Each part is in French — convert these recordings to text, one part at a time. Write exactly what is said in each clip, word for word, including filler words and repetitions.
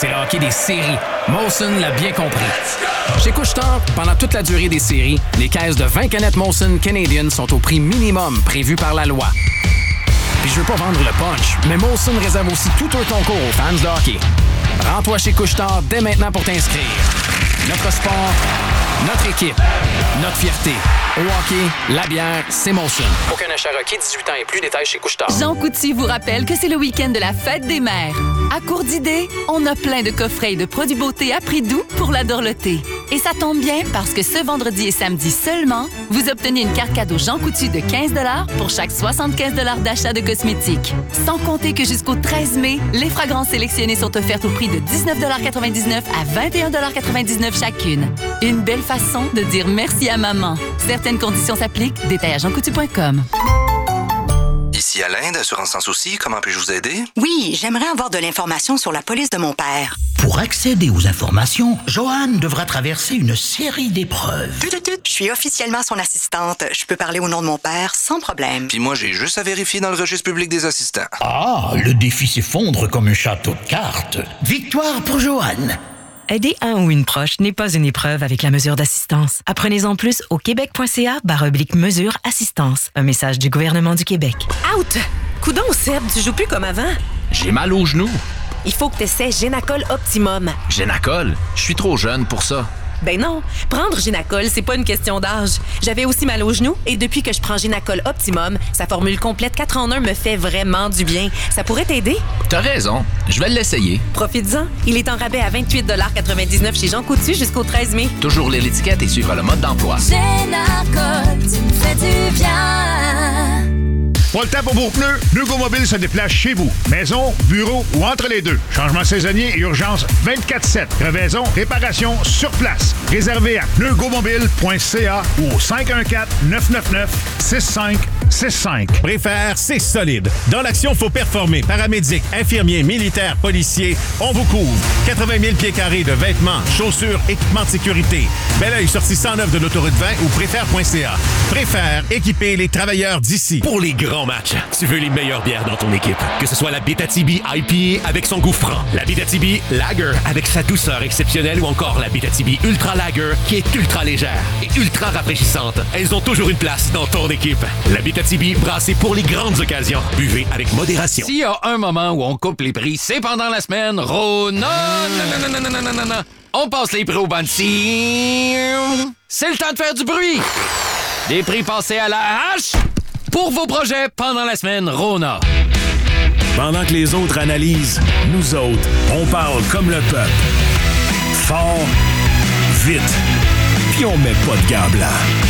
c'est le hockey des séries. Molson l'a bien compris. Chez Couche-Tard, pendant toute la durée des séries, les caisses de vingt canettes Molson Canadian sont au prix minimum prévu par la loi. Puis je veux pas vendre le punch, mais Molson réserve aussi tout un concours aux fans de hockey. Rends-toi chez Couche-Tard dès maintenant pour t'inscrire. Notre sport, notre équipe, notre fierté. Au hockey, la bière, c'est Molson. Aucun achat requis, dix-huit ans et plus, détails chez Couche-Tard. Jean Coutu vous rappelle que c'est le week-end de la fête des mères. À court d'idées, on a plein de coffrets et de produits beauté à prix doux pour la dorloter. Et ça tombe bien parce que ce vendredi et samedi seulement, vous obtenez une carte cadeau Jean Coutu de quinze dollars pour chaque soixante-quinze dollars d'achat de cosmétiques. Sans compter que jusqu'au treize mai, les fragrances sélectionnées sont offertes au prix de dix-neuf quatre-vingt-dix-neuf à vingt et un quatre-vingt-dix-neuf chacune. Une belle façon de dire merci à maman. Certaines conditions s'appliquent. Détails à jean coutu point com. Ici Alain d'Assurance Sans Souci, comment puis-je vous aider? Oui, j'aimerais avoir de l'information sur la police de mon père. Pour accéder aux informations, Joanne devra traverser une série d'épreuves. Tut, tut, tut. Je suis officiellement son assistante. Je peux parler au nom de mon père sans problème. Puis moi, j'ai juste à vérifier dans le registre public des assistants. Ah, le défi s'effondre comme un château de cartes. Victoire pour Joanne. Aider un ou une proche n'est pas une épreuve avec la mesure d'assistance. Apprenez-en plus au québec.ca barre oblique mesure assistance. Un message du gouvernement du Québec. Out! Coudon, Seb, tu joues plus comme avant. J'ai mal au genou. Il faut que tu essaies Génacol Optimum. Génacol? Je suis trop jeune pour ça. Ben non, prendre Génacol, c'est pas une question d'âge. J'avais aussi mal au genou et depuis que je prends Génacol Optimum, sa formule complète quatre en un me fait vraiment du bien. Ça pourrait t'aider? T'as raison, je vais l'essayer. Profites-en. Il est en rabais à vingt-huit quatre-vingt-dix-neuf chez Jean Coutu jusqu'au treize mai. Toujours lire l'étiquette et suivre le mode d'emploi. Génacol, tu me fais du bien. Pas le temps pour vos pneus? Pneus Mobile se déplace chez vous. Maison, bureau ou entre les deux. Changement saisonnier et urgence vingt-quatre sept. Crevaison, réparation sur place. Réservé à pneus go mobile point c a ou au cinq un quatre neuf neuf neuf six cinq six cinq. Préfère, c'est solide. Dans l'action, faut performer. Paramédics, infirmiers, militaires, policiers, on vous couvre. quatre-vingt mille pieds carrés de vêtements, chaussures, équipements de sécurité. Bel-Oeil, sortie cent neuf de l'autoroute vingt ou préfère point c a. Préfère, équiper les travailleurs d'ici. Pour les grands match. Tu veux les meilleures bières dans ton équipe. Que ce soit la Abitibi I P A avec son goût franc, la Abitibi Lager avec sa douceur exceptionnelle ou encore la Abitibi Ultra Lager qui est ultra légère et ultra rafraîchissante. Elles ont toujours une place dans ton équipe. La Abitibi brassée pour les grandes occasions. Buvez avec modération. S'il y a un moment où on coupe les prix, c'est pendant la semaine Rona. Non, non, non, non, non, non, non. On passe les prix au Bansi. C'est le temps de faire du bruit. Des prix passés à la hache pour vos projets pendant la semaine Rona. Pendant que les autres analysent, nous autres, on parle comme le peuple. Fort, vite, puis on met pas de gants blancs.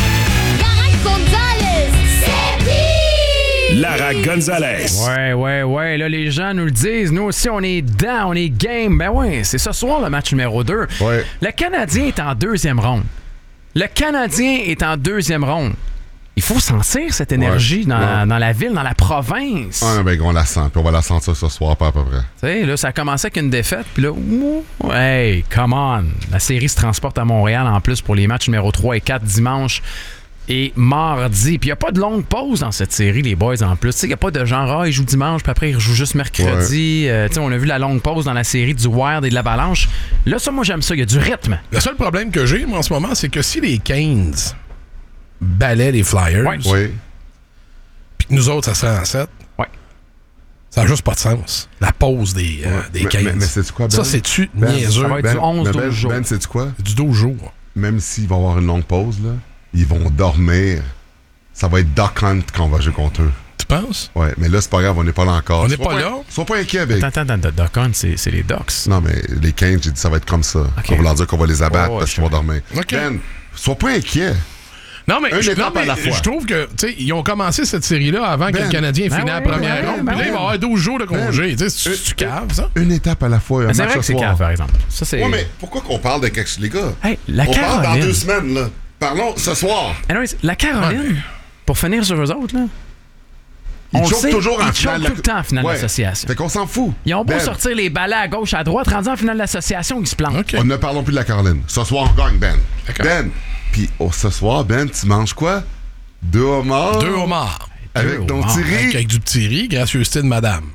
Lara Gonzalez. Ouais, ouais, ouais. Là, les gens nous le disent. Nous aussi, on est dedans, on est game. Ben ouais, c'est ce soir le match numéro deux. Ouais. Le Canadien est en deuxième ronde. Le Canadien est en deuxième ronde. Il faut sentir cette énergie ouais, dans, ouais. dans la ville, dans la province. Ah, ben, on la sent, puis on va la sentir ce soir, pas à peu près. Tu sais, là, ça a commencé avec une défaite, puis là, ouh, hey, come on! La série se transporte à Montréal en plus pour les matchs numéro trois et quatre dimanche et mardi. Puis il n'y a pas de longue pause dans cette série, les boys, en plus. Tu sais, il n'y a pas de genre, ah, ils jouent dimanche, puis après, ils jouent juste mercredi. Ouais. Euh, tu sais, on a vu la longue pause dans la série du Wild et de l'Avalanche. Là, ça, moi, j'aime ça. Il y a du rythme. Le seul problème que j'ai, moi, en ce moment, c'est que si les Canes balaient les Flyers, ouais. Oui. puis que nous autres, ça serait en sept, ouais. ça n'a juste pas de sens. La pause des, euh, ouais. des mais, Canes. Mais, mais c'est-tu quoi, Ben? Ça, c'est-tu Ben, niaiseux? Ça va être Ben, du onze douze ben, jours. Ben, c'est-tu quoi? Du douze jours. Même s'ils vont avoir une longue pause, là, ils vont dormir. Ça va être Duck Hunt quand on va jouer contre eux. Tu penses? Ouais, mais là, c'est pas grave, on n'est pas là encore. On n'est pas, pas là? Sois pas inquiets, Big. Attends, attends, attends, Duck Hunt, c'est, c'est les Ducks. Non, mais les Canes, j'ai dit ça va être comme ça. Okay. On va leur dire qu'on va les abattre oh, parce qu'ils vont dormir. Okay. Ben, sois pas inquiet. Non, mais, je, non, mais à la fois. je trouve que, tu sais, ils ont commencé cette série-là avant ben, que le Canadien ben finisse ouais, la première ben ronde. Ben puis là, ben il va y avoir douze jours de congé. Ben, tu sais, tu caves, ça? Une étape à la fois. Un c'est match vrai que c'est cave, par exemple. Ça, c'est... Ouais, mais pourquoi qu'on parle de quelque chose, les gars? Hey, la on Caroline. parle dans deux semaines, là. Parlons ce soir. Anyways, la Caroline, ouais, mais... pour finir sur eux autres, là. Ils on choquent sait, toujours en ils finale. Ils choquent tout le temps en finale ouais. d'association. Fait qu'on s'en fout. Ils ont beau Ben. sortir les balais à gauche, à droite, rendus en finale d'association, ils se plantent. Okay. On ne parlons plus de la Caroline. Ce soir, on gagne, Ben. D'accord. Ben, puis oh, ce soir, Ben, tu manges quoi? Deux homards. Deux homards. Avec Deux ton homards. petit riz. Avec, avec du petit riz, gracieuseté de madame.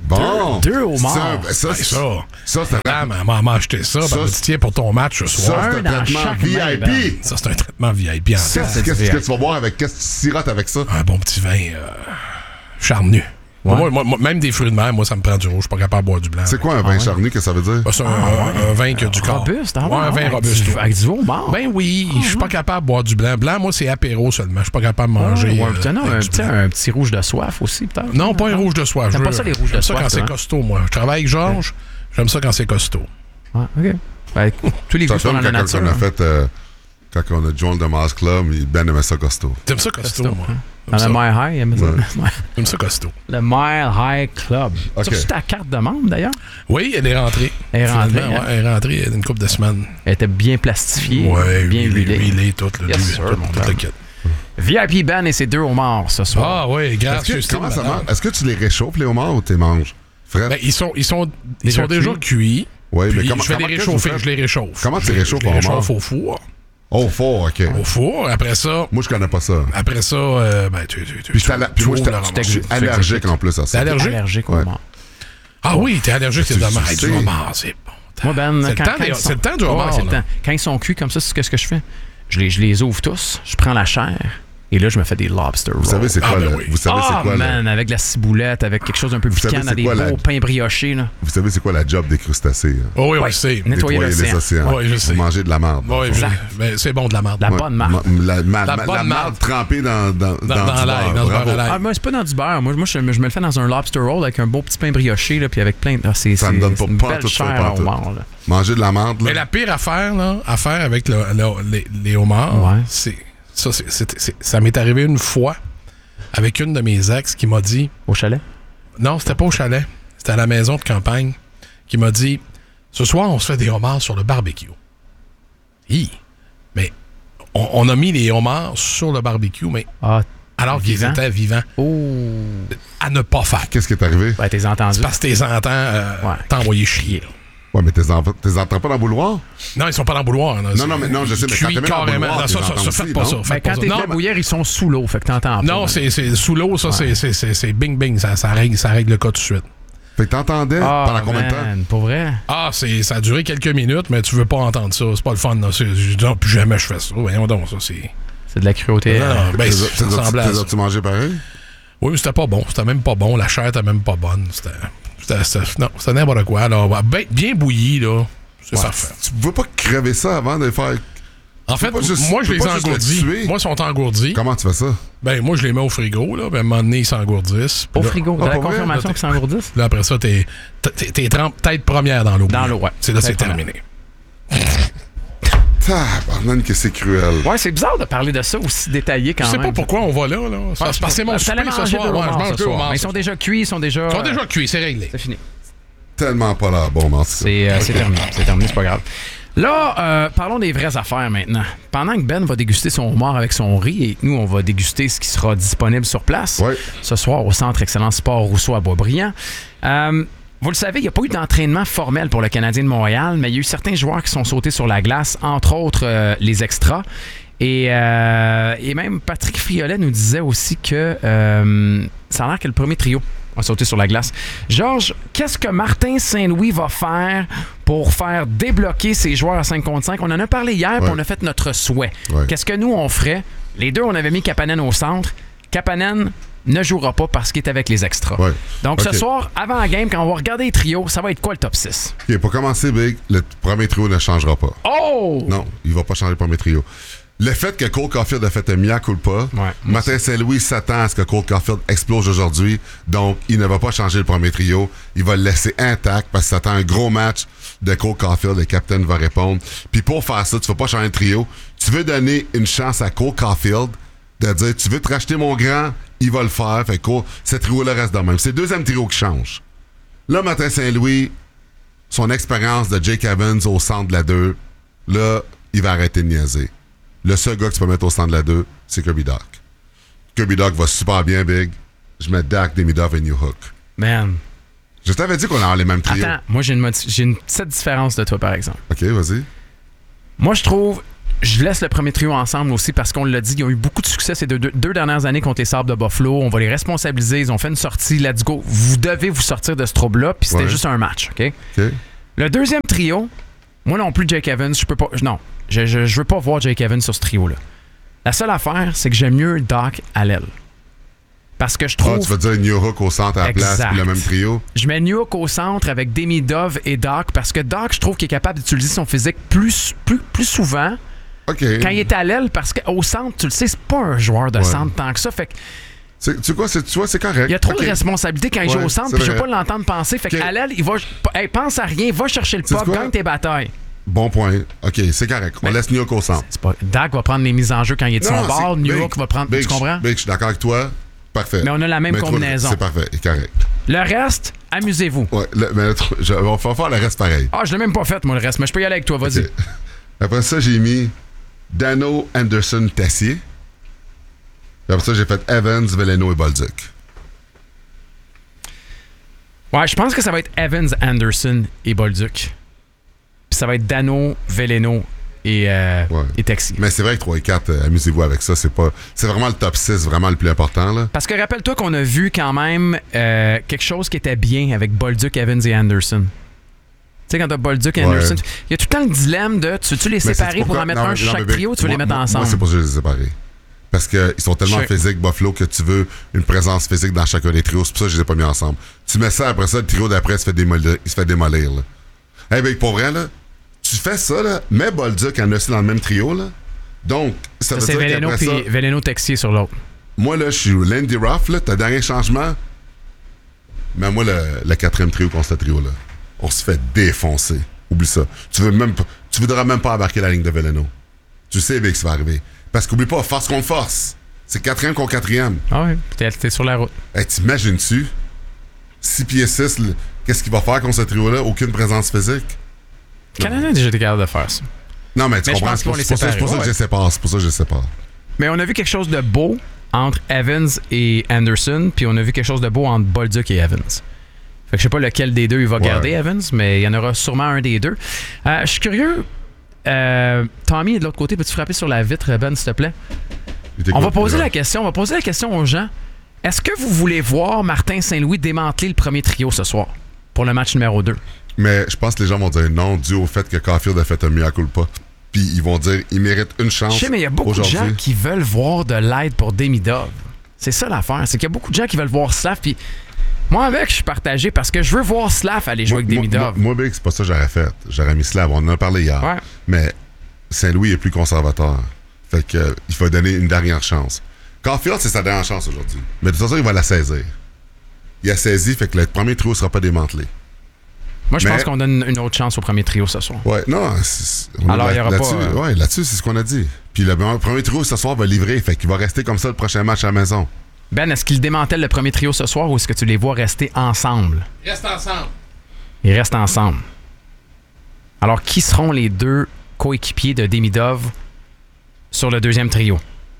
Bon. Deux, deux homards. Ça, ça, Ouais, c'est- ça. ça, c'est un Madame, elle m'a acheté ça. Ça, Ça, c'est- tiens pour ton match ce soir. ça, c'est un dans traitement chaque V main, I ben. P. Ça, c'est un traitement V I P en Ça, temps. c'est qu'est-ce que tu vas boire avec? Qu'est-ce que tu sirotes avec ça? Un bon petit vin euh, charnu. Ouais. Moi, moi, moi, même des fruits de mer, moi, ça me prend du rouge. Je suis pas capable de boire du blanc. C'est quoi un vin charnu, que ça veut dire? Ben, c'est un, un- un vin qui a du corps. Robuste, hein? Ouais, un vin avec robuste. du- ouais. Avec du homard. Ben oui, je suis pas capable de boire du blanc. Blanc, moi, c'est apéro seulement. Je suis pas capable de manger. Ouais, euh, ouais, non, avec un, du petit- blanc. un petit rouge de soif aussi, peut-être. Non, pas un rouge de soie. T'aimes Je pas veux- ça, les rouges de J'aime ça soie, quand c'est toi, hein? costaud, moi. Je travaille avec Georges. J'aime ça quand c'est costaud. Ouais, OK. Ben, tous les Ça goûts sont sonne dans la quand nature. on a hein. fait... euh, quand on a joint le Mars Club, il Ben aimait ça costaud. T'aimes ça costaud, moi. Dans le Mile High, il aimait ça. Ouais. J'aime ça costaud. Le Mile High Club. OK. Tu as reçu ta carte de membre, d'ailleurs? Oui, elle est rentrée. Elle est rentrée, Finalement, hein? ouais, elle est rentrée il y a une couple de semaines. Elle était bien plastifiée, Ouais, bien huilée, huilée. huilée, tout le Yes, huile, sir, tout- mon tout gars. le kit. V I P Ben et ses deux homards ce soir. Ah oui, grâce Est-ce que, Justine, comment ça madame. marche? Est-ce que tu les réchauffes, les homards, ou tu les manges? Fred? Ben, ils sont, ils sont, ils Déjà sont déjà cuits? cuits. Oui, mais Puis comment- je vais comment les que vous réchauffer, faites? je les réchauffe. Comment tu Je- réchauffes Je les un homard? réchauffe au four. Au fort, OK. Au four. Après ça, Moi, je connais pas ça. après ça, euh, ben, tu, tu, tu, Puis, je suis alla- puis moi, tu j'étais- ouvres le je suis ramasser. allergique en plus à T'es ça. allergique? Allergique au Ouais. homard. Ah oui, t'es allergique, c'est Tu- dommage. tu Hey, sais. du homard, c'est bon. Moi, Ben, C'est le quand, temps quand des- ils c'est le temps du Ouais, homard, c'est le là. temps. Quand ils sont cuits comme ça, c'est ce que je fais. Je les, je les ouvre tous, je prends la chair, et là, je me fais des lobster rolls. Vous savez, c'est quoi, Ah, ben le, oui. vous savez, Ah, c'est quoi, man, le- avec de la ciboulette, avec quelque chose d'un peu Vous savez, piquant, dans c'est des quoi, la- beaux pains briochés. Là. vous savez, c'est quoi la job des crustacés? hein? Oh oui, on Ouais. le sait. Nettoyer Nettoyer les l'océan. océans. Ouais, je sais. Vous mangez de la marde. Oui, Ça. ben, c'est bon de la merde. La Ouais, bonne marde. ma- La, ma- La ma- bonne la marde. marde trempée dans, dans, dans, Dans- dans du l'ail, beurre. dans le Bravo. beurre à l'ail. Ah, moi, c'est pas dans du beurre. Moi, moi je, je me le fais dans un lobster roll avec un beau petit pain brioché, là, puis avec plein de. Ah, c'est, Ça me c'est- donne c'est pas- une pas en belle tout ça, chair pas en au tout. homard, là. Manger de la marde, là. Mais la pire affaire, là, à faire avec le- le- les, les homards, Ouais. c'est, ça, c'est, c'est- c'est- ça m'est arrivé une fois avec une de mes ex qui m'a dit... Au chalet? Non, c'était pas au chalet. C'était à la maison de campagne qui m'a dit « Ce soir, on se fait des homards sur le barbecue. » Hi! Mais on, on a mis les homards sur le barbecue, mais Ah, alors qu'ils vivant? étaient vivants. Oh! À ne pas faire. Qu'est-ce qui est arrivé? Ben, t'es entendu. C'est parce que tes entends euh, Ouais. t'envoyer chier. Ouais, mais tes enfants, tes entends pas dans le bouloir? Non, ils sont pas dans le bouloir. Là. Non, non, mais non, je sais, mais quand Cuit t'es même dans le carrément. bouloir, Non, tes ça, ça, entends ça, aussi, faites pas non? ça. Ben, Faites quand pas t'es ça. fait Non, bouillir, ils sont sous l'eau, fait que t'entends pas. non man. c'est, c'est sous l'eau, ça, c'est, c'est, c'est, c'est bing bing, ça, ça, règle, ça règle le cas tout de suite. Fait que t'entendais Ah, pendant combien de temps? man, pour vrai? Ah, c'est, ça a duré quelques minutes, mais tu veux pas entendre ça. C'est pas le fun. Là. C'est, je dis, non, plus jamais je fais ça. Voyons donc, ça, c'est. C'est de la cruauté. Non, non, ben, T'es- c'est, t'es- ça ressemblait à t'es- ça. T'as-tu mangé pareil? Oui, mais c'était pas bon. C'était même pas bon. La chair était même pas bonne. C'était. c'était, c'était non, c'était n'importe quoi. Alors, bien, bien bouilli, là. C'est Ouais. parfait. Tu veux pas crever ça avant de les faire. En fait, pas juste- moi, je tu les peux pas juste le engourdis. tuer. Moi, ils sont engourdis. Comment tu fais ça? Ben, moi, je les mets au frigo, là. Ben, à un moment donné, ils s'engourdissent. Puis Au là- frigo, Ah, de la pas vrai? confirmation Là, qu'ils s'engourdissent? Là, après ça, t'es, t'es, t'es trempes tête première dans l'eau. Dans l'eau, ouais. C'est là, c'est Tête première. terminé. Tabarnane que c'est cruel. Ouais, c'est bizarre de parler de ça aussi détaillé quand Je sais même. pas pourquoi on va là, là. C'est parce parce que c'est mon T'allais souper ce manger soir. deux Ouais, je homards mange ce deux soir. homards. Mais ils ce sont soir. déjà cuits, ils sont déjà. Ils sont déjà cuits, c'est réglé. C'est fini. Tellement pas là. Bon, mais en tout cas. C'est euh, c'est terminé. C'est terminé, c'est pas grave. Là, euh, parlons des vraies affaires maintenant. Pendant que Ben va déguster son homard avec son riz et que nous, on va déguster ce qui sera disponible sur place Ouais. ce soir au Centre Excellence Sport Rousseau à Boisbriand. Euh, vous le savez, il n'y a pas eu d'entraînement formel pour le Canadien de Montréal, mais il y a eu certains joueurs qui sont sautés sur la glace, entre autres euh, les extras. Et, euh, et même Patrick Friolet nous disait aussi que euh, ça a l'air que le premier trio a sauté sur la glace. Georges, qu'est-ce que Martin Saint-Louis va faire pour faire débloquer ses joueurs à cinq contre cinq? On en a parlé hier, puis Ouais. on a fait notre souhait. Ouais. Qu'est-ce que nous, on ferait? Les deux, on avait mis Kapanen au centre. Kapanen ne jouera pas parce qu'il est avec les extras. Ouais. Donc, Ok. ce soir, avant la game, quand on va regarder les trios, ça va être quoi le top six? OK, pour commencer, Big, le premier trio ne changera pas. Oh! Non, il va pas changer le premier trio. Le fait que Cole Caulfield a fait un mea culpa, Ouais, Martin Saint-Louis s'attend à ce que Cole Caulfield explose aujourd'hui, donc il ne va pas changer le premier trio. Il va le laisser intact parce qu'il s'attend à un gros match de Cole Caulfield. Le capitaine va répondre. Puis pour faire ça, tu ne vas pas changer le trio. Tu veux donner une chance à Cole Caulfield de dire, tu veux te racheter mon grand, il va le faire. Fait que Cole, ce trio-là reste de même. C'est le deuxième trio qui change. Là, Martin Saint-Louis, son expérience de Jake Evans au centre de la deux, là, il va arrêter de niaiser. Le seul gars que tu peux mettre au centre de la deux, c'est Kirby Doc. Kirby Doc va super bien, Big. Je mets Dak, Demidov et New Hook. Man. Je t'avais dit qu'on allait les mêmes trios. Attends, moi, j'ai une, modi- j'ai une petite différence de toi, par exemple. OK, vas-y. Moi, je trouve je laisse le premier trio ensemble aussi parce qu'on l'a dit, ils ont eu beaucoup de succès ces deux, deux, deux dernières années contre les Sabres de Buffalo. On va les responsabiliser. Ils ont fait une sortie. Let's go. Vous devez vous sortir de ce trouble-là. Puis c'était Ouais. juste un match. OK? OK. Le deuxième trio, moi non plus, Jake Evans, je peux pas. Non, je, je, je veux pas voir Jake Evans sur ce trio-là. La seule affaire, c'est que j'aime mieux Doc à l'aile. Parce que je trouve. Ah, tu vas dire New Hook au centre à la place, puis le même trio? Je mets New Hook au centre avec Demidov et Doc parce que Doc, je trouve qu'il est capable d'utiliser son physique plus, plus, plus souvent okay. quand il est à l'aile parce qu'au centre, tu le sais, c'est pas un joueur de ouais. centre tant que ça. Fait que. C'est, tu, vois, c'est, tu vois, c'est correct. Il y a trop okay. de responsabilités quand il ouais, joue au centre, puis je veux pas l'entendre penser. Fait okay. qu'à l'aile, il va. Hey, pense à rien, va chercher le puck, gagne tes batailles. Bon point. OK, c'est correct. On Mais laisse New York au centre. C'est pas... Dak va prendre les mises en jeu quand il est de son bord. New York va prendre. Big, tu comprends? Big, je suis d'accord avec toi. Parfait. Mais on a la même mais combinaison. C'est parfait. C'est correct. Le reste, amusez-vous. Ouais, le, mais le, je, on va faire le reste pareil. Ah, je l'ai même pas fait, moi, le reste. Mais je peux y aller avec toi. Vas-y. Okay. Après ça, j'ai mis Dano, Anderson, Tessier. Puis après ça, j'ai fait Evans, Veleno et Bolduc. Ouais, je pense que ça va être Evans, Anderson et Bolduc. Puis ça va être Dano, Veleno et, euh, ouais. et Texier. Mais c'est vrai que trois et quatre, euh, amusez-vous avec ça. C'est pas, c'est vraiment le top six, vraiment le plus important. Là. Parce que rappelle-toi qu'on a vu quand même euh, quelque chose qui était bien avec Bolduc, Evans et Anderson. Tu sais, quand t'as Bolduc et ouais. Anderson, il y a tout le temps le dilemme de tu veux-tu les séparer pour en mettre non, un sur chaque trio ou tu veux moi, les mettre moi, ensemble? Moi, c'est pour ça que je les ai séparés. Parce qu'ils sont tellement je... physiques, Buffalo, que tu veux une présence physique dans chacun des trios. C'est pour ça que je les ai pas mis ensemble. Tu mets ça, après ça, le trio d'après il se fait démolir. Il se fait démolir là. Hey, ben, pour vrai, là, tu fais ça, là, mets Bolduc et Anderson dans le même trio, là. Donc, ça, ça veut c'est dire Veleno qu'après ça... Veleno Texier sur l'autre. Moi, là, je suis Lindy Ruff, là, t'as dernier changement. Mais moi, le, le quatrième trio contre ce trio-là, on se fait défoncer. Oublie ça. Tu veux même pas, tu voudras même pas embarquer la ligne de Veleno. Tu sais bien que ça va arriver. Parce qu'oublie pas, force contre force. C'est quatrième contre quatrième. Ah oui, t'es, t'es sur la route. Hey, t'imagines-tu? six pieds six, qu'est-ce qu'il va faire contre ce trio-là? Aucune présence physique. Le Canadien a déjà été capable de faire ça. Non, mais tu mais comprends, c'est pour, c'est, pour ça, c'est pour ça que je les sépare. C'est pour ça que je les sépare. Mais on a vu quelque chose de beau entre Evans et Anderson, puis on a vu quelque chose de beau entre Bolduc et Evans. Fait que je sais pas lequel des deux il va ouais. garder, Evans, mais il y en aura sûrement un des deux. Euh, je suis curieux. Euh, Tommy est de l'autre côté. Peux-tu frapper sur la vitre, Ben, s'il te plaît? On va poser la question. On va poser la question aux gens. Est-ce que vous voulez voir Martin Saint-Louis démanteler le premier trio ce soir pour le match numéro deux? Mais je pense que les gens vont dire non, dû au fait que Caulfield a fait un mea culpa. Puis ils vont dire il mérite une chance. Je sais, mais il y a beaucoup aujourd'hui. de gens qui veulent voir de l'aide pour Demidov. C'est ça l'affaire. C'est qu'il y a beaucoup de gens qui veulent voir Slav. Puis moi, avec, je suis partagé parce que je veux voir Slav aller jouer moi, avec Demidov. Moi, moi, Big, c'est pas ça que j'aurais fait. J'aurais mis Slav. On en a parlé hier. Ouais. Mais Saint-Louis est plus conservateur. Fait que euh, il faut donner une dernière chance. Caulfield, c'est sa dernière chance aujourd'hui. Mais de toute façon, il va la saisir. Il a saisi, fait que le premier trio ne sera pas démantelé. Moi, je mais... pense qu'on donne une autre chance au premier trio ce soir. Ouais, non. C'est, on Alors, il y aura là-dessus, pas. Euh... Ouais, là-dessus, c'est ce qu'on a dit. Puis le premier trio ce soir va livrer. Fait qu'il va rester comme ça le prochain match à la maison. Ben, est-ce qu'il démantèle le premier trio ce soir ou est-ce que tu les vois rester ensemble? Ils restent ensemble. Ils restent ensemble. Alors, qui seront les deux coéquipiers de Demidov sur le deuxième trio?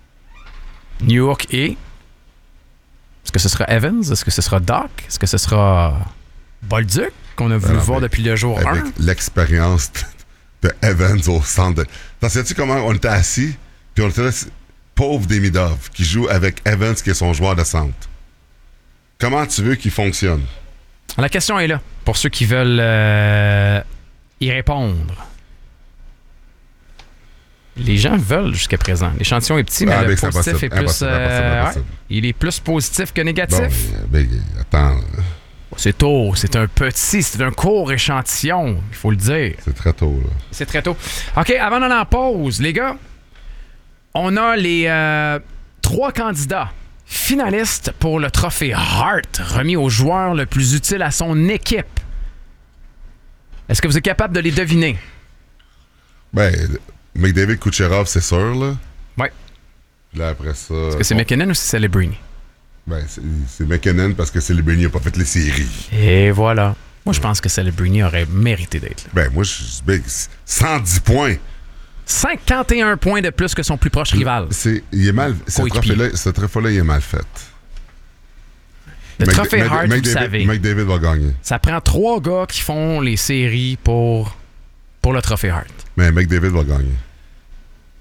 New York et... Est-ce que ce sera Evans? Est-ce que ce sera Doc? Est-ce que ce sera Bolduc, qu'on a voulu Alors, voir avec, depuis le jour un? Avec l'expérience de Evans au centre de... T'en sais-tu comment on était assis? Puis on était là, pauvre Demidov, qui joue avec Evans, qui est son joueur de centre. Comment tu veux qu'il fonctionne? La question est là, pour ceux qui veulent euh, y répondre. Les gens veulent jusqu'à présent. L'échantillon est petit, mais ah, le positif positif impossible, est plus... impossible, Euh, impossible. Ouais, il est plus positif que négatif. Bon, mais, mais, attends... C'est tôt, c'est un petit, c'est un court échantillon, il faut le dire. C'est très tôt, là. C'est très tôt. OK, avant d'aller en pause, les gars, on a les euh, trois candidats finalistes pour le trophée Hart, remis au joueur le plus utile à son équipe. Est-ce que vous êtes capable de les deviner? Ben, McDavid Kucherov, c'est sûr, là. Ouais. Là, après ça... Est-ce que c'est bon, McKinnon ou c'est Celebrini? Ben, c'est, c'est McKinnon parce que Celebrini n'a pas fait les séries. Et voilà. Moi, je pense que Celebrini aurait mérité d'être là. Ben, moi, je ben, cent dix points. cinquante et un points de plus que son plus proche rival. C'est, il est mal... Ce trophée-là, ce trophée-là, il est mal fait. Le Mc, trophée Mc, Hart, Mc, vous savez. McDavid va gagner. Ça prend trois gars qui font les séries pour, pour le trophée Hart. Mais McDavid va gagner.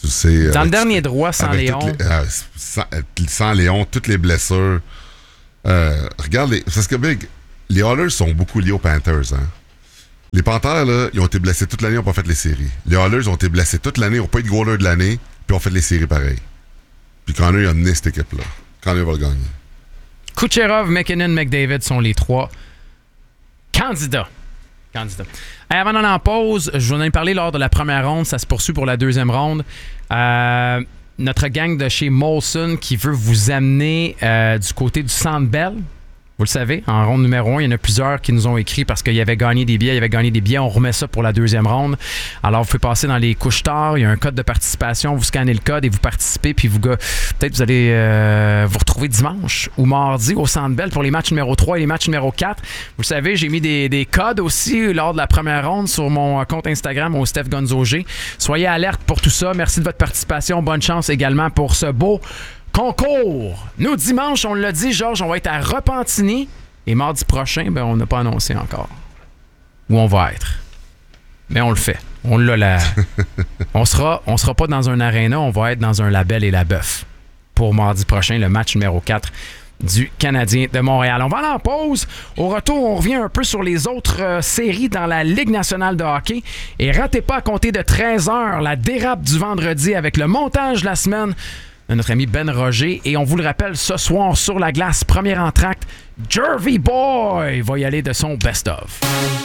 Tu sais, Dans avec, le dernier droit, sans Léon. Les, euh, sans, sans Léon, toutes les blessures. Euh, regarde, les, parce que Big, les Oilers sont beaucoup liés aux Panthers. Hein? Les Panthers, là, ils ont été blessés toute l'année, ils n'ont pas fait les séries. Les Oilers ont été blessés toute l'année, ils n'ont pas eu de goaler de l'année, puis ont fait les séries pareil. Puis Connor a mené cette équipe-là. Connor va le gagner. Kucherov, McKinnon, McDavid sont les trois candidats. Candidats. Et avant d'aller en pause, je vous en ai parlé lors de la première ronde, ça se poursuit pour la deuxième ronde. Euh, notre gang de chez Molson qui veut vous amener euh, du côté du Centre Bell. Vous le savez, en ronde numéro un, il y en a plusieurs qui nous ont écrit parce qu'ils avaient gagné des billets, ils avaient gagné des billets. On remet ça pour la deuxième ronde. Alors, vous pouvez passer dans les couches tard. Il y a un code de participation. Vous scannez le code et vous participez. Puis, vous, peut-être vous allez euh, vous retrouver dimanche ou mardi au Centre Bell pour les matchs numéro trois et les matchs numéro quatre. Vous le savez, j'ai mis des, des codes aussi lors de la première ronde sur mon compte Instagram au Steph Gonzo G. Soyez alerte pour tout ça. Merci de votre participation. Bonne chance également pour ce beau concours. Nous, dimanche, on l'a dit, Georges, on va être à Repentigny. Et mardi prochain, ben, on n'a pas annoncé encore où on va être. Mais on le fait. On l'a là. on sera, on sera pas dans un aréna, on va être dans un Label et la Bœuf pour mardi prochain, le match numéro quatre du Canadien de Montréal. On va aller en pause. Au retour, on revient un peu sur les autres euh, séries dans la Ligue nationale de hockey. Et ratez pas à compter de treize heures la dérape du vendredi avec le montage de la semaine de notre ami Ben Roger. Et on vous le rappelle, ce soir, sur la glace, premier entracte, Jervy Boy va y aller de son best-of.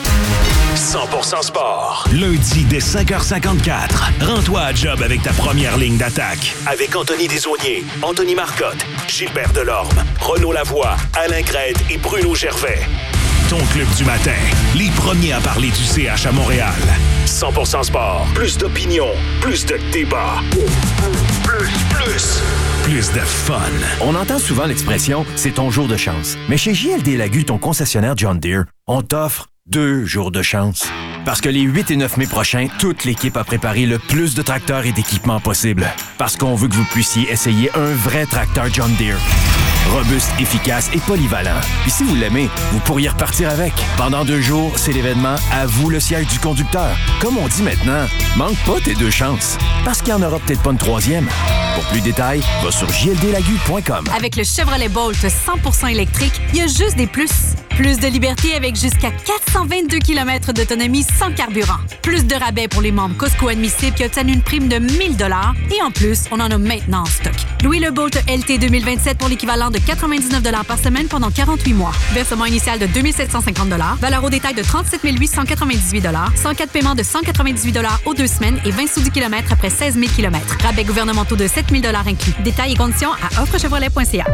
cent pour cent sport. Lundi dès cinq heures cinquante-quatre. Rends-toi à job avec ta première ligne d'attaque. Avec Anthony Desaulniers, Anthony Marcotte, Gilbert Delorme, Renaud Lavoie, Alain Crête et Bruno Gervais. Ton club du matin. Les premiers à parler du C H à Montréal. cent pour cent sport. Plus d'opinion. Plus de débat. Plus, plus. Plus de fun. On entend souvent l'expression « c'est ton jour de chance ». Mais chez J L D Lagu, ton concessionnaire John Deere, on t'offre deux jours de chance. Parce que les huit et neuf mai prochains, toute l'équipe a préparé le plus de tracteurs et d'équipements possible. Parce qu'on veut que vous puissiez essayer un vrai tracteur John Deere. Robuste, efficace et polyvalent. Puis si vous l'aimez, vous pourriez repartir avec. Pendant deux jours, c'est l'événement « À vous le siège du conducteur ». Comme on dit maintenant, manque pas tes deux chances. Parce qu'il n'y en aura peut-être pas une troisième. Pour plus de détails, va sur j l d lagu point com. Avec le Chevrolet Bolt cent pour cent électrique, il y a juste des plus. Plus de liberté avec jusqu'à quatre cent vingt-deux kilomètres d'autonomie sans carburant. Plus de rabais pour les membres Costco admissibles qui obtiennent une prime de mille dollars. Et en plus, on en a maintenant en stock. Louez le Bolt L T deux mille vingt-sept pour l'équivalent de quatre-vingt-dix-neuf dollars par semaine pendant quarante-huit mois. Versement initial de deux mille sept cent cinquante dollars. Valeur au détail de trente-sept mille huit cent quatre-vingt-dix-huit dollars. cent quatre paiements de cent quatre-vingt-dix-huit dollars aux deux semaines et vingt sous du kilomètre après seize mille kilomètres. Rabais gouvernementaux de sept mille dollars inclus. Détails et conditions à offre chevrolet point c a.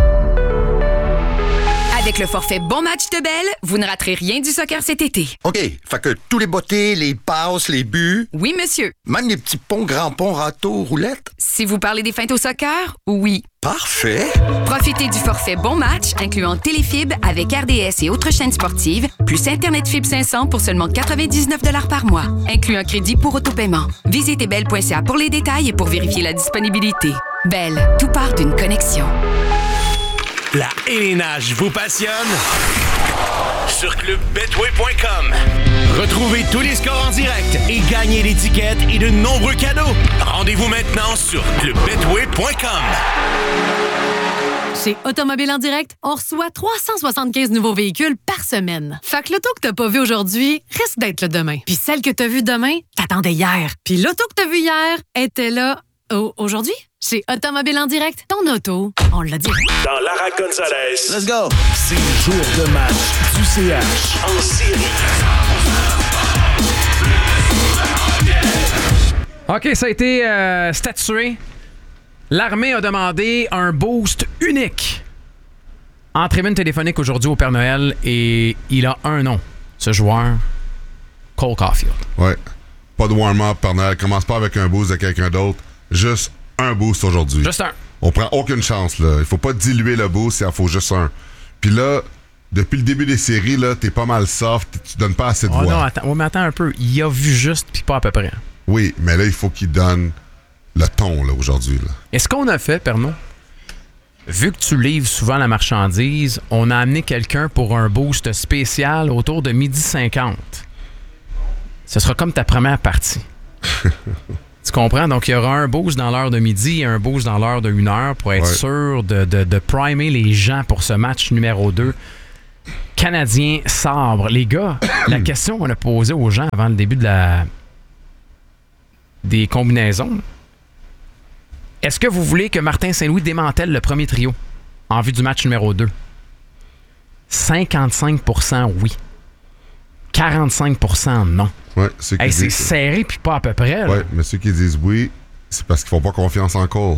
Avec le forfait Bon Match de Bell, vous ne raterez rien du soccer cet été. OK, fait que tous les bottées, les passes, les buts... Oui, monsieur. Même les petits ponts, grands ponts, râteaux, roulettes? Si vous parlez des feintes au soccer, oui. Parfait! Profitez du forfait Bon Match, incluant Téléfib avec R D S et autres chaînes sportives, plus Internet Fibre cinq cents pour seulement quatre-vingt-dix-neuf dollars par mois, inclut un crédit pour autopaiement. Visitez bell point c a pour les détails et pour vérifier la disponibilité. Bell, tout part d'une connexion. La Hélénage vous passionne? Sur club betway point com. Retrouvez tous les scores en direct et gagnez des tickets et de nombreux cadeaux. Rendez-vous maintenant sur club betway point com. Chez Automobile en direct, on reçoit trois cent soixante-quinze nouveaux véhicules par semaine. Fait que l'auto que t'as pas vu aujourd'hui risque d'être là demain. Puis celle que t'as vue demain, t'attendais hier. Puis l'auto que t'as vue hier était là oh, aujourd'hui. Chez Automobile en direct, ton auto, on l'a dit. Dans Lara Gonzalez. Let's go! C'est le jour de match du C H en série. OK, ça a été euh, statué. L'armée a demandé un boost unique en tribune téléphonique aujourd'hui au Père Noël et il a un nom, ce joueur, Cole Caulfield. Ouais. Pas de warm-up, Père Noël. Commence pas avec un boost de quelqu'un d'autre. Juste un boost aujourd'hui. Juste un. On prend aucune chance, là. Il faut pas diluer le boost, il en faut juste un. Puis là, depuis le début des séries, là, t'es pas mal soft, tu donnes pas assez de oh voix. Non, attends, ouais, mais attends un peu. Il a vu juste, puis pas à peu près. Oui, mais là, il faut qu'il donne le ton, là, aujourd'hui. Là. Et ce qu'on a fait, Pernod, vu que tu livres souvent la marchandise, on a amené quelqu'un pour un boost spécial autour de midi cinquante. Ce sera comme ta première partie. Tu comprends? Donc, il y aura un boost dans l'heure de midi et un boost dans l'heure de une heure pour être Ouais. sûr de, de, de primer les gens pour ce match numéro deux. Canadien Sabre. Les gars, la question qu'on a posée aux gens avant le début de la des combinaisons, est-ce que vous voulez que Martin Saint-Louis démantèle le premier trio en vue du match numéro deux? cinquante-cinq pour cent oui. quarante-cinq pour cent non. Ouais, ceux qui Hey, c'est disent- serré puis pas à peu près. là. Ouais, mais ceux qui disent oui, c'est parce qu'ils font pas confiance en Cole.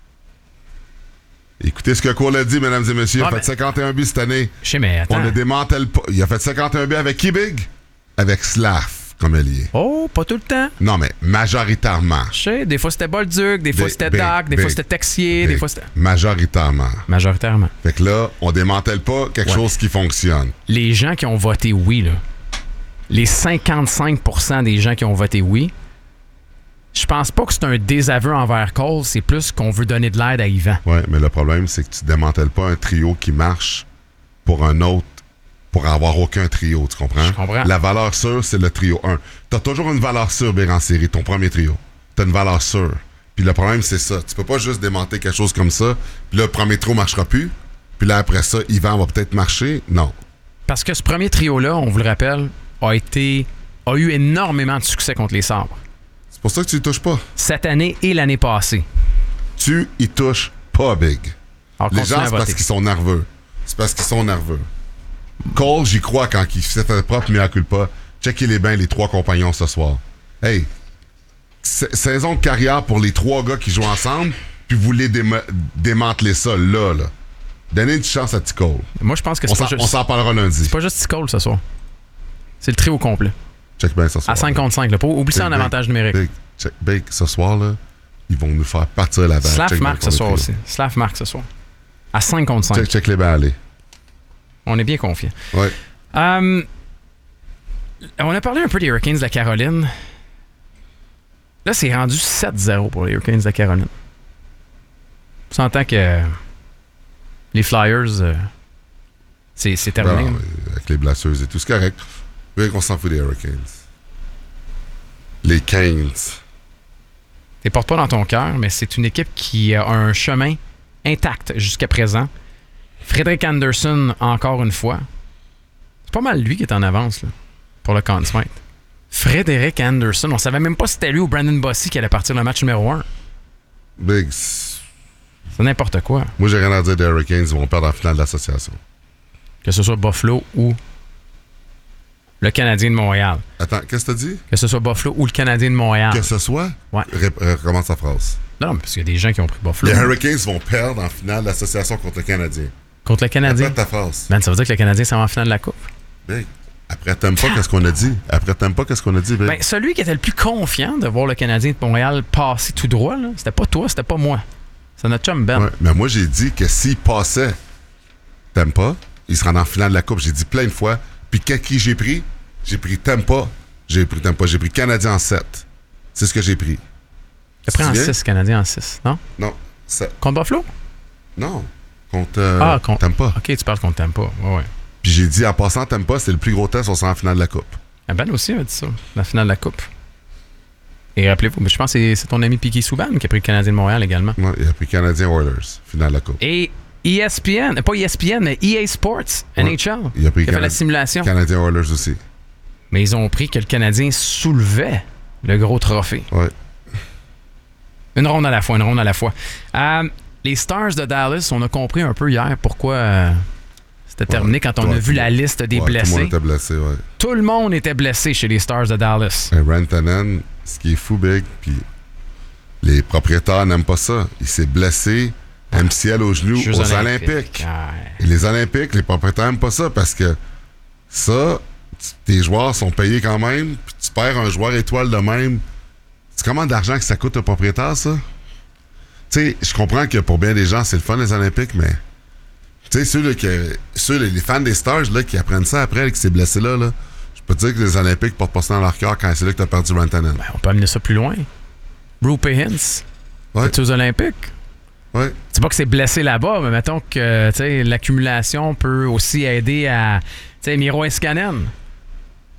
Écoutez ce que Cole a dit, mesdames et messieurs. Il a Ah, fait mais- cinquante et un buts cette année. Je sais, mais attends. On ne démantèle pas. Il a fait cinquante et un buts avec qui, Big? Avec Slav, comme ailier. Oh, pas tout le temps. Non, mais majoritairement. Je sais, des fois c'était Bolduc, des fois Big, c'était big, Doc, des big, fois c'était Texier, des big. fois c'était... Majoritairement. Majoritairement. Fait que là, on démantèle pas quelque Ouais. chose qui fonctionne. Les gens qui ont voté oui, là, les cinquante-cinq pour cent des gens qui ont voté oui, je pense pas que c'est un désaveu envers Cole, c'est plus qu'on veut donner de l'aide à Yvan. Ouais, mais le problème, c'est que tu démantèles pas un trio qui marche pour un autre pour avoir aucun trio, tu comprends? Je comprends. La valeur sûre, c'est le trio un. T'as toujours une valeur sûre, Big, en série, ton premier trio. T'as une valeur sûre. Puis le problème, c'est ça. Tu peux pas juste démanteler quelque chose comme ça, puis là, le premier trio marchera plus, puis là, après ça, Yvan va peut-être marcher. Non. Parce que ce premier trio-là, on vous le rappelle, a été a eu énormément de succès contre les Sabres. C'est pour ça que tu y touches pas. Cette année et l'année passée. Tu y touches pas, Big. Alors, Les continue gens, à c'est parce voter. qu'ils sont nerveux. C'est parce qu'ils sont nerveux. Cole, j'y crois quand il fait sa propre mea culpa. Checkez les bains, les trois compagnons ce soir. Hey, sa- saison de carrière pour les trois gars qui jouent ensemble, puis vous voulez déma- démanteler ça là, là. Donnez une chance à T. Cole. Moi, je pense que On c'est pas s'en- juste... on s'en parlera lundi. C'est pas juste T. Cole ce soir. C'est le trio complet. Check bien ce soir. À cinq contre cinq. Là. Pas- Oublie ça en Big, avantage Big, numérique. Big, check, Big, ce soir, là, ils vont nous faire partir la balle. Slav Check bien marque le ce soir premier aussi. Slav marque ce soir. À cinq contre cinq. trio. Check, check les balles aller. On est bien confiants. Ouais. Euh, on a parlé un peu des Hurricanes de la Caroline. Là, c'est rendu sept zéro pour les Hurricanes de la Caroline. On s'entend que les Flyers, euh, c'est, c'est terminé. Bon, avec les blessures et tout, c'est correct. Oui, qu'on s'en fout des Hurricanes. Les Canes. T'es portes pas dans ton cœur, mais c'est une équipe qui a un chemin intact jusqu'à présent. Frederick Anderson, encore une fois. C'est pas mal lui qui est en avance là, pour le Conn Smythe. Frederick Anderson, on savait même pas si c'était lui ou Brandon Bossy qui allait partir le match numéro un. Big. C'est n'importe quoi. Moi, j'ai rien à dire des Hurricanes. Ils vont perdre en finale de l'association. Que ce soit Buffalo ou le Canadien de Montréal. Attends, qu'est-ce que t'as dit? Que ce soit Buffalo ou le Canadien de Montréal. Que ce soit? Ouais. Ré- recommence ta phrase. Non, non, parce qu'il y a des gens qui ont pris Buffalo. Les Hurricanes vont perdre en finale de l'association contre le Canadien. Contre le Canadien. Répète ta phrase. Ben, ça veut dire que le Canadien s'en va en finale de la Coupe. Big. Après, t'aimes pas qu'est-ce qu'on a dit? Après, t'aimes pas qu'est-ce qu'on a dit, Big? Ben, celui qui était le plus confiant de voir le Canadien de Montréal passer tout droit, là, c'était pas toi, c'était pas moi. C'est notre chum Ben. Ouais, mais moi, j'ai dit que s'il passait, t'aimes pas, il se rendait en finale de la Coupe. J'ai dit plein de fois. Puis, qu'à qui j'ai pris? J'ai pris t'aimes pas. J'ai pris t'aimes pas. J'ai pris Canadien en sept. C'est ce que j'ai pris. T'as pris en Tu te souviens? six, Canadien en six, non? Non. sept. Contre Buffalo? Non. Contre. euh, ah, contre. T'aimes pas. Ok, tu parles contre t'aimes pas. Ouais, ouais. Puis j'ai dit, en passant, t'aimes pas, c'est le plus gros test, on sera en finale de la Coupe. Ah, Ben aussi a dit ça, la finale de la Coupe. Et rappelez-vous, mais je pense que c'est, c'est ton ami Piquet Souban qui a pris le Canadien de Montréal également. Ouais, il a pris Canadien Oilers, finale de la Coupe. Et E S P N, pas E S P N, mais E A Sports, Ouais. N H L, Il a pris qui a fait la Canad- simulation. Canadien Oilers aussi. Mais ils ont pris que le Canadien soulevait le gros trophée. Ouais. Une ronde à la fois, une ronde à la fois. Euh, les Stars de Dallas, on a compris un peu hier pourquoi euh, c'était terminé quand on Ouais, a vu tout- la liste des ouais, blessés. Tout le monde était blessé, ouais. Tout le monde était blessé chez les Stars de Dallas. Et Rantanen, ce qui est fou, Big, puis les propriétaires n'aiment pas ça. Il s'est blessé, M C L au genou, Jeux aux olympiques. Olympiques. Et les Olympiques, les propriétaires n'aiment pas ça parce que ça, t- tes joueurs sont payés quand même, puis tu perds un joueur étoile de même. C'est comment d'argent que ça coûte au propriétaire, ça? Tu sais, je comprends que pour bien des gens, c'est le fun, les Olympiques, mais tu sais, ceux, là, que, ceux les fans des Stars là, qui apprennent ça après, qui s'est blessé là, là, je peux te dire que les Olympiques portent pas ça dans leur cœur quand c'est là que t'as perdu Rantanen. Ben, on peut amener ça plus loin. Rupert Hintz, Ouais. c'est aux Olympiques. Ouais. C'est pas que c'est blessé là-bas, mais mettons que tu sais, l'accumulation peut aussi aider à. Tu sais, Miro Iskanen.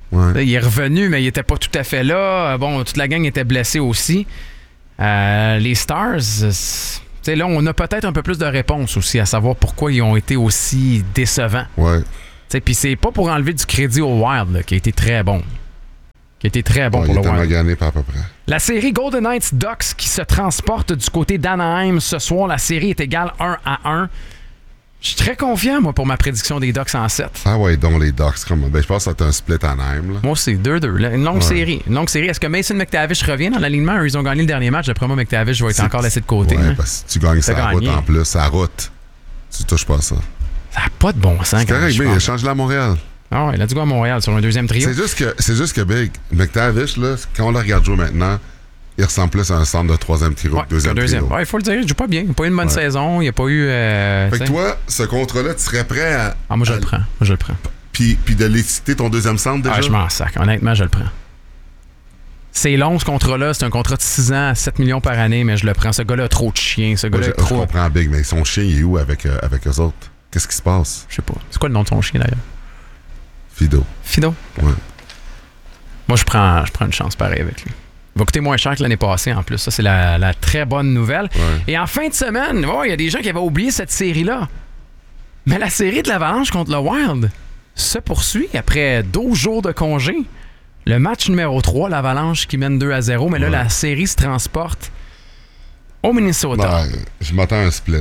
Ouais. Il est revenu, mais il était pas tout à fait là. Bon, toute la gang était blessée aussi. Euh, les Stars, c'est, là, on a peut-être un peu plus de réponses aussi à savoir pourquoi ils ont été aussi décevants. Ouais. Puis c'est pas pour enlever du crédit au Wild, là, qui a été très bon. Qui a été très bon ouais, pour il le était Wild. magané pas à peu près. La série Golden Knights Ducks qui se transporte du côté d'Anaheim ce soir. La série est égale un à un. Je suis très confiant, moi, pour ma prédiction des Ducks en sept. Ah ouais, donc les Ducks, comme... ben, je pense que c'est un split en Anaheim. Là. Moi, c'est deux deux. Une longue ouais. série. Une longue série. Est-ce que Mason McTavish revient dans l'alignement? Ils ont gagné le dernier match. D'après moi, McTavish va être c'est... encore laissé de côté. Ouais, hein? parce que tu gagnes sa route en plus. Sa route. Tu touches pas ça. Ça n'a pas de bon sens. C'est correct, Big. Il change là à Montréal. Ah ouais, il a dû go à Montréal sur un deuxième trio. C'est juste que, c'est juste que Big, McTavish, là, quand on le regarde jouer maintenant, il ressemble plus à un centre de troisième trio ouais, que deuxième, deuxième trio. Ouais, il faut le dire, il joue pas bien. Il n'a pas eu une bonne ouais. saison. Il n'a pas eu... Euh, fait que toi, ce contrat-là, tu serais prêt à... Ah, moi, je à, le prends. Moi, je le prends. Puis, puis de l'éciter ton deuxième centre, déjà? Ah, je m'en sac. Honnêtement, je le prends. C'est long, ce contrat-là. C'est un contrat de six ans à sept millions par année, mais je le prends. Ce gars-là a trop de chiens. Ce gars-là je, a trop... je comprends, Big, mais son chien, il est où avec, euh, avec eux autres? Qu'est-ce qui se passe? Je sais pas. C'est quoi le nom de ton chien, d'ailleurs? Fido. Fido? Ouais. Moi, je prends, je prends une chance pareille avec lui. Il va coûter moins cher que l'année passée, en plus. Ça, c'est la, la très bonne nouvelle. Ouais. Et en fin de semaine, il ouais, y a des gens qui avaient oublié cette série-là. Mais la série de l'Avalanche contre le Wild se poursuit après douze jours de congé. Le match numéro trois, l'Avalanche qui mène deux à zéro. Mais là, ouais. la série se transporte au Minnesota. Ben, je m'attends à un split.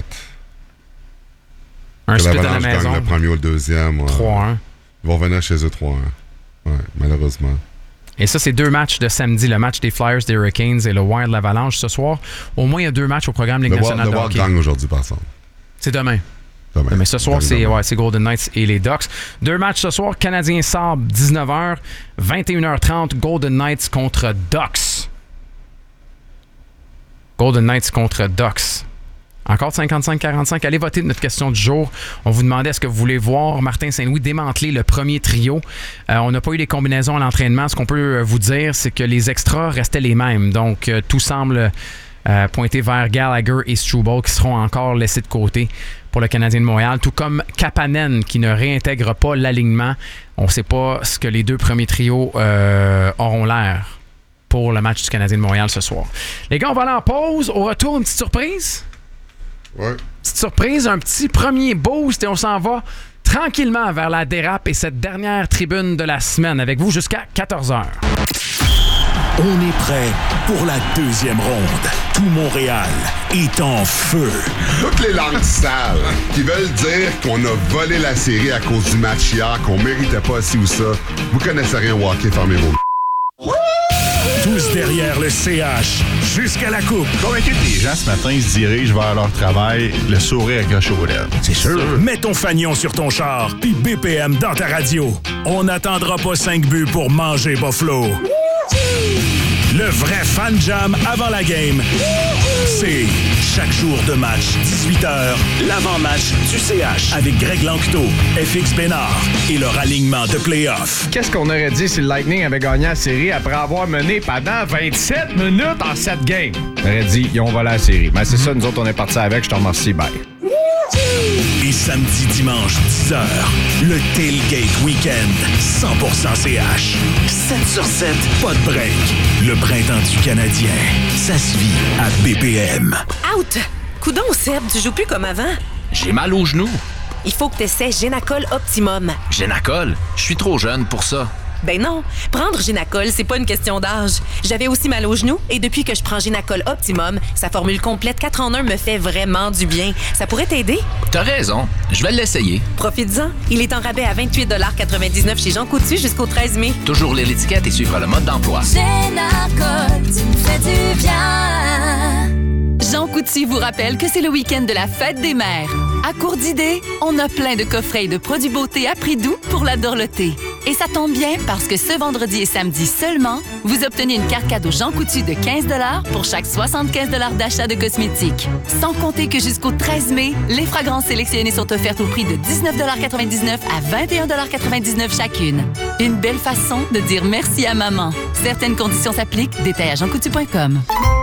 Un que split à la maison. Le premier ou le deuxième. Ouais. trois un. Ils vont venir chez eux trois un. Ouais, malheureusement. Et ça, c'est deux matchs de samedi. Le match des Flyers, des Hurricanes et le Wild de l'Avalanche ce soir. Au moins, il y a deux matchs au programme Ligue le nationale Wild, de le hockey. Wild gagne aujourd'hui, par exemple. C'est demain. Demain. Mais ce soir, c'est, ouais, c'est Golden Knights et les Ducks. Deux matchs ce soir. Canadiens Sabres, dix-neuf heures. vingt et une heures trente, Golden Knights contre Ducks. Golden Knights contre Ducks. Encore cinquante-cinq quarante-cinq. Allez voter de notre question du jour. On vous demandait est-ce que vous voulez voir Martin Saint-Louis démanteler le premier trio. Euh, on n'a pas eu les combinaisons à l'entraînement. Ce qu'on peut vous dire, c'est que les extras restaient les mêmes. Donc, euh, tout semble euh, pointer vers Gallagher et Struble qui seront encore laissés de côté pour le Canadien de Montréal. Tout comme Kapanen qui ne réintègre pas l'alignement. On ne sait pas ce que les deux premiers trios euh, auront l'air pour le match du Canadien de Montréal ce soir. Les gars, on va aller en pause. Au retour, une petite surprise. Ouais. Petite surprise, un petit premier boost et on s'en va tranquillement vers la dérape et cette dernière tribune de la semaine avec vous jusqu'à quatorze heures. On est prêt pour la deuxième ronde. Tout Montréal est en feu. Toutes les langues sales qui veulent dire qu'on a volé la série à cause du match hier, qu'on méritait pas ci ou ça, vous connaissez rien au hockey, fermez vos... Tous derrière le C H, jusqu'à la coupe. Convaincu que les gens, ce matin, ils se dirigent vers leur travail, le sourire accroché aux lèvres. C'est sûr. Mets ton fanion sur ton char, puis B P M dans ta radio. On n'attendra pas cinq buts pour manger Buffalo. Le vrai fan jam avant la game, c'est chaque jour de match, dix-huit heures, l'avant-match du C H avec Greg Lanctot, F X Bénard et leur alignement de play-off. Qu'est-ce qu'on aurait dit si le Lightning avait gagné la série après avoir mené pendant vingt-sept minutes en sept games? On aurait dit, ils ont volé la série. Mais c'est ça, nous autres, on est partis avec. Je te remercie, bye. Et samedi, dimanche, dix heures, le Tailgate Weekend, cent pour cent C H. sept sur sept, pas de break. Le printemps du Canadien, ça se vit à B P M. Out! Coudon, Seb, tu joues plus comme avant. J'ai mal aux genoux. Il faut que tu essaies Génacol Optimum. Génacol? Je suis trop jeune pour ça. Ben non, prendre Génacol, c'est pas une question d'âge. J'avais aussi mal aux genoux et depuis que je prends Génacol Optimum, sa formule complète quatre en un me fait vraiment du bien. Ça pourrait t'aider? T'as raison, je vais l'essayer. Profites-en, il est en rabais à vingt-huit quatre-vingt-dix-neuf chez Jean Coutu jusqu'au treize mai. Toujours lire l'étiquette et suivre le mode d'emploi. Génacol, tu me fais du bien. Jean Coutu vous rappelle que c'est le week-end de la fête des mères. À court d'idées, on a plein de coffrets et de produits beauté à prix doux pour la dorloter. Et ça tombe bien parce que ce vendredi et samedi seulement, vous obtenez une carte cadeau Jean Coutu de quinze dollars pour chaque soixante-quinze dollars d'achat de cosmétiques. Sans compter que jusqu'au treize mai, les fragrances sélectionnées sont offertes au prix de dix-neuf quatre-vingt-dix-neuf à vingt et un quatre-vingt-dix-neuf chacune. Une belle façon de dire merci à maman. Certaines conditions s'appliquent. Détails à jean coutu point com.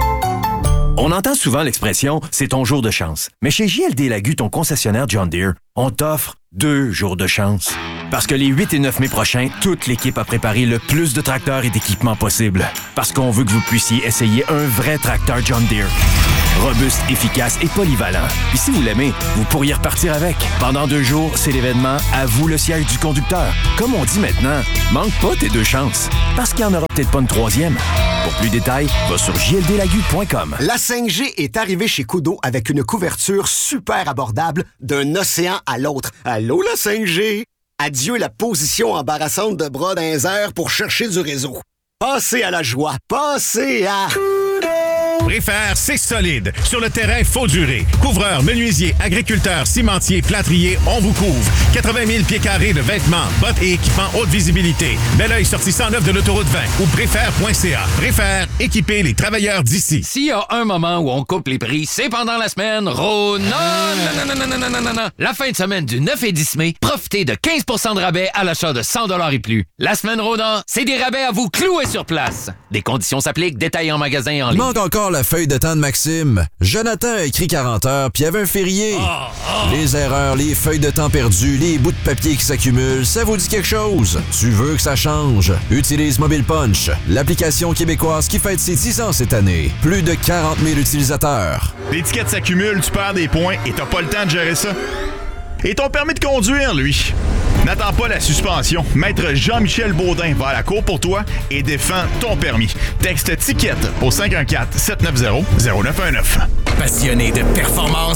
On entend souvent l'expression « c'est ton jour de chance ». Mais chez J L D Lagu, ton concessionnaire John Deere, on t'offre deux jours de chance. Parce que les huit et neuf mai prochains, toute l'équipe a préparé le plus de tracteurs et d'équipements possible. Parce qu'on veut que vous puissiez essayer un vrai tracteur John Deere. Robuste, efficace et polyvalent. Puis si vous l'aimez, vous pourriez repartir avec. Pendant deux jours, c'est l'événement À vous le siège du conducteur. Comme on dit maintenant, manque pas tes deux chances. Parce qu'il n'y en aura peut-être pas une troisième. Pour plus de détails, va sur j l d lagu point com. La cinq G est arrivée chez Kudo avec une couverture super abordable d'un océan à l'autre. Allô, la cinq G? Adieu la position embarrassante de bras dans les airs pour chercher du réseau. Passez à la joie. Passez à... Préfère, c'est solide. Sur le terrain, faut durer. Couvreurs, menuisiers, agriculteurs, cimentiers, plâtriers, on vous couvre. quatre-vingt mille pieds carrés de vêtements, bottes et équipements haute visibilité. Bel oeil sorti cent neuf de l'autoroute vingt ou préfère point c a. Préfère, équiper les travailleurs d'ici. S'il y a un moment où on coupe les prix, c'est pendant la semaine Rona. Non, non, non, non, non, non, non, non. La fin de semaine du neuf et dix mai, profitez de quinze pour cent de rabais à l'achat de cent dollars et plus. La semaine Rona, c'est des rabais à vous clouer sur place. Des conditions s'appliquent, détails en magasin et en ligne. Manque encore la feuille de temps de Maxime. Jonathan a écrit quarante heures, puis il y avait un férié. Oh, oh. Les erreurs, les feuilles de temps perdues, les bouts de papier qui s'accumulent, ça vous dit quelque chose? Tu veux que ça change? Utilise Mobile Punch, l'application québécoise qui fête ses dix ans cette année. Plus de quarante mille utilisateurs. L'étiquette s'accumule, tu perds des points et t'as pas le temps de gérer ça. Et ton permis de conduire, lui? N'attends pas la suspension. Maître Jean-Michel Baudin va à la cour pour toi et défend ton permis. Texte ticket au cinq un quatre, sept neuf zéro, zéro neuf un neuf. Passionné de performance